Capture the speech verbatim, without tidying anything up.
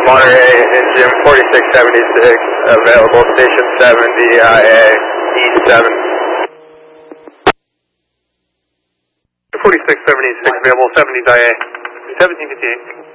Monterey, engine forty-six seventy-six, available, station seventy I A, E seven. forty-six seventy-six, available, seventy I A, seventeen fifty-eight.